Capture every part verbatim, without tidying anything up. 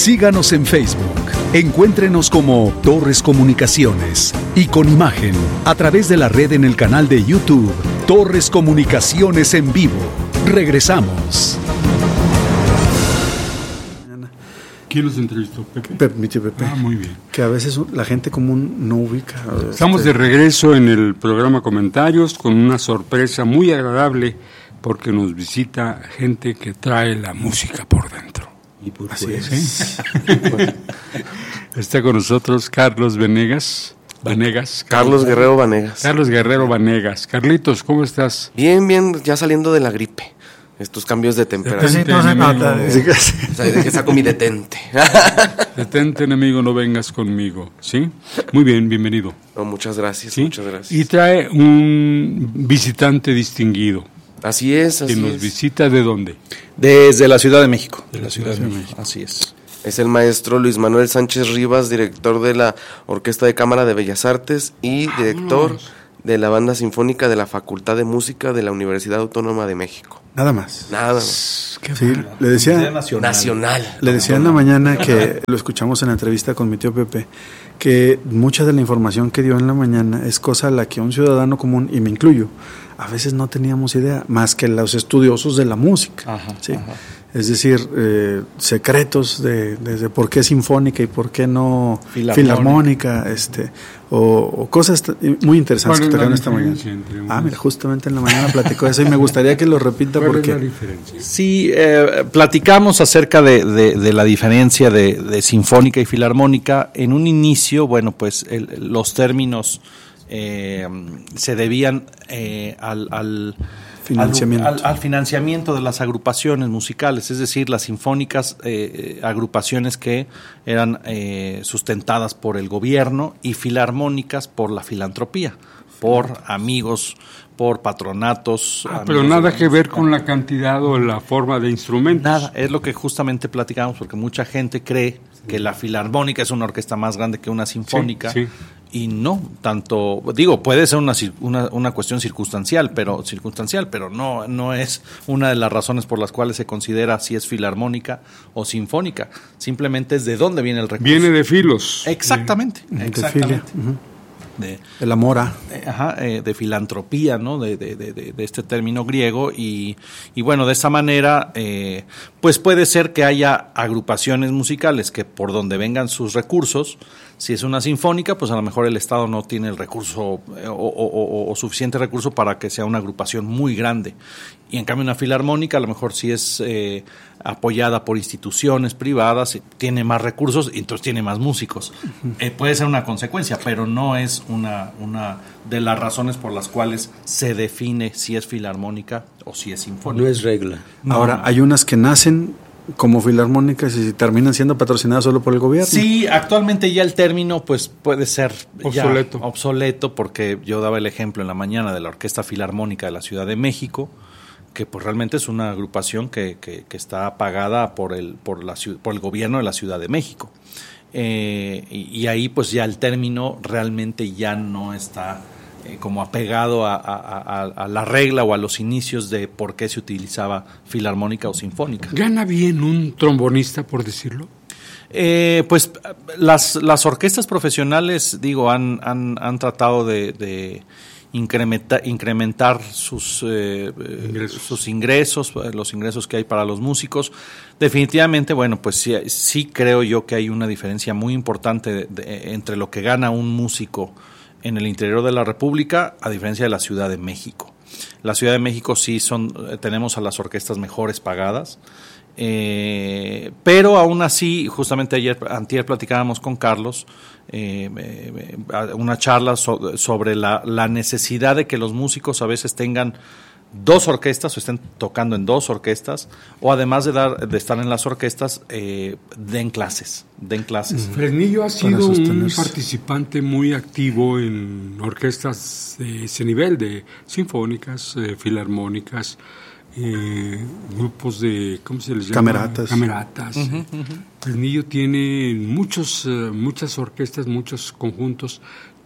Síganos en Facebook. Encuéntrenos como Torres Comunicaciones y con imagen a través de la red en el canal de YouTube Torres Comunicaciones en Vivo. Regresamos. ¿Quién los entrevistó? ¿Pepe? Pepe, mi tío Pepe. Ah, muy bien. Que a veces la gente común no ubica. Estamos este... de regreso en el programa Comentarios con una sorpresa muy agradable porque nos visita gente que trae la música por dentro. Y por Así pues. es. ¿Sí? Está con nosotros Carlos Vanegas. Vanegas. Carlos Guerrero Vanegas. Carlos Guerrero Vanegas. Carlitos, ¿cómo estás? Bien, bien, ya saliendo de la gripe. Estos cambios de temperatura. Detente, no se nota. O sea, de que saco mi detente. Detente, enemigo, no vengas conmigo. ¿Sí? Muy bien, bienvenido. No, muchas gracias, ¿Sí? muchas gracias. Y trae un visitante distinguido. Así es, así ¿Que nos es. visita de dónde? Desde la Ciudad de México. De la Ciudad de México. Así es. Es el maestro Luis Manuel Sánchez Rivas, director de la Orquesta de Cámara de Bellas Artes y director Vámonos. de la Banda Sinfónica de la Facultad de Música de la Universidad Autónoma de México. Nada más. Nada más. Qué Sí, bárbaro. le decía, Nacional. Nacional. le decía en la mañana que lo escuchamos en la entrevista con mi tío Pepe, que mucha de la información que dio en la mañana es cosa a la que un ciudadano común, y me incluyo, a veces no teníamos idea, más que los estudiosos de la música. Ajá, ¿sí? ajá. Es decir, eh, secretos de, de, de por qué sinfónica y por qué no Filarmónica, filarmónica, este, o, o cosas t- muy interesantes que ¿Cuál es la trajeron esta mañana. diferencia entre unos? Ah, mira, justamente en la mañana platicó eso y me gustaría que lo repita ¿Cuál porque... es la diferencia? Sí, eh, platicamos acerca de, de, de la diferencia de, de sinfónica y filarmónica. En un inicio, bueno, pues el, los términos eh, se debían eh, al, al Financiamiento. Al, al financiamiento de las agrupaciones musicales, es decir, las sinfónicas, eh, agrupaciones que eran eh, sustentadas por el gobierno, y filarmónicas por la filantropía, por amigos, por patronatos. Ah, amigos pero de nada la que ver música. con la cantidad o la forma de instrumentos. Nada, es lo que justamente platicamos, porque mucha gente cree que la filarmónica es una orquesta más grande que una sinfónica. Sí, sí. Y no, tanto, digo, puede ser una, una, una cuestión circunstancial, pero circunstancial, pero no, no es una de las razones por las cuales se considera si es filarmónica o sinfónica. Simplemente es de dónde viene el recurso. Viene de filos. Exactamente, De exactamente. filia. Ujú. De, De la mora. eh, ajá, eh, de filantropía, ¿no? De, de, de, de este término griego, y, y bueno, de esa manera, eh, pues puede ser que haya agrupaciones musicales que por donde vengan sus recursos, si es una sinfónica, pues a lo mejor el Estado no tiene el recurso eh, o, o, o, o suficiente recurso para que sea una agrupación muy grande. Y en cambio una filarmónica a lo mejor sí es eh, apoyada por instituciones privadas, tiene más recursos y entonces tiene más músicos. Eh, puede ser una consecuencia, pero no es una, una de las razones por las cuales se define si es filarmónica o si es sinfónica. No es regla. No, Ahora, no. hay unas que nacen como filarmónicas y terminan siendo patrocinadas solo por el gobierno. Sí, actualmente ya el término pues puede ser ya Obsoleto. obsoleto, porque yo daba el ejemplo en la mañana de la Orquesta Filarmónica de la Ciudad de México, que pues realmente es una agrupación que, que, que está pagada por el, por, la, por el gobierno de la Ciudad de México. Eh, y, y ahí pues ya el término realmente ya no está eh, como apegado a, a, a, a la regla o a los inicios de por qué se utilizaba filarmónica o sinfónica. ¿Gana bien un trombonista, por decirlo? Eh, pues las, las orquestas profesionales, digo, han, han, han tratado de, de incrementar, incrementar sus, eh, ingresos. sus ingresos, los ingresos que hay para los músicos. Definitivamente, bueno, pues sí, sí creo yo que hay una diferencia muy importante de, de, entre lo que gana un músico en el interior de la República a diferencia de la Ciudad de México. La Ciudad de México sí son, tenemos a las orquestas mejores pagadas. Eh, pero aún así, justamente ayer, antier platicábamos con Carlos eh, eh, una charla so, sobre la, la necesidad de que los músicos a veces tengan dos orquestas o estén tocando en dos orquestas, o además de dar de estar en las orquestas eh, den clases, den clases. Fresnillo ha Para sido un sostenerse. participante muy activo en orquestas de ese nivel, de sinfónicas, eh, filarmónicas, eh, grupos de, ¿cómo se les llama? Cameratas. Cameratas. Uh-huh, uh-huh. Fresnillo tiene muchos, uh, muchas orquestas, muchos conjuntos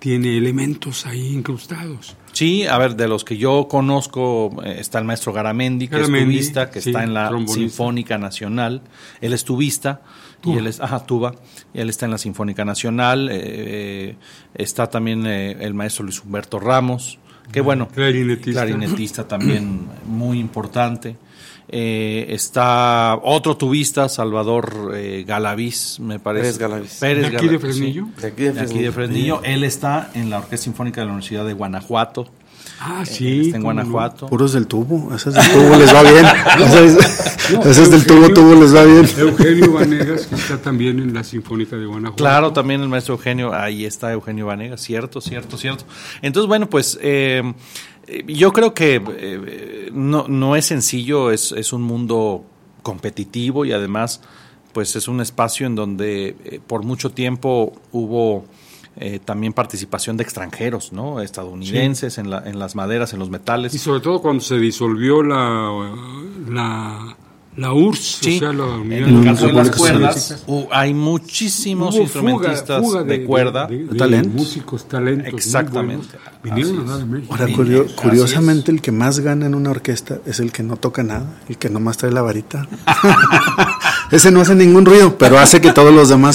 tiene elementos ahí incrustados. Sí, a ver, de los que yo conozco eh, está el maestro Garamendi, que Garamendi, es tubista, que sí, está en la trombonista. Sinfónica Nacional. Él es tubista. Tuba. Y él es, ajá, tuba, y él está en la Sinfónica Nacional. Eh, está también eh, el maestro Luis Humberto Ramos, que bueno, clarinetista, clarinetista también muy importante. Eh, está otro tubista, Salvador eh, Galaviz, me parece. Pérez Galaviz. Pérez ¿De aquí de Galaviz, Fresnillo? sí. De aquí de De aquí Fresnillo. de Fresnillo. Él está en la Orquesta Sinfónica de la Universidad de Guanajuato. Ah, Eh, sí. está en cómo no. Guanajuato. Puros del tubo, esas del tubo les va bien. Esas, No, esas del tubo, Eugenio- tubo les va bien. Eugenio Vanegas, que está también en la Sinfónica de Guanajuato. Claro, también el maestro Eugenio, ahí está Eugenio Vanegas, cierto, cierto, cierto. Entonces, bueno, pues eh, yo creo que eh, no, no es sencillo, es, es un mundo competitivo y además pues es un espacio en donde eh, por mucho tiempo hubo eh, también participación de extranjeros, ¿no? Estadounidenses, sí. en, la, en las maderas, en los metales. Y sobre todo cuando se disolvió la, la, la U R S S, Sí, o sea, la Unidad en el caso de las República cuerdas, Soviética. uh, hay muchísimos Hubo instrumentistas fuga- fuga de, cuerda. de, de talentos. músicos, talentos. muy Exactamente. buenos. Vinieron Así a dar es. en México. Ahora, Sí, curio- así curiosamente, el que más gana en una orquesta es el que no toca nada, el que nomás trae la varita. Ese no hace ningún ruido, pero hace que todos los demás